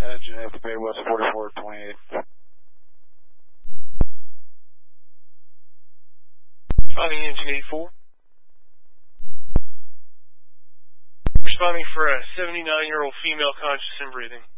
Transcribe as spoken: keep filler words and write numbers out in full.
Engine activated, West forty-four twenty-eight. Responding engine eighty-four. Responding for a seventy-nine-year-old female conscious and breathing.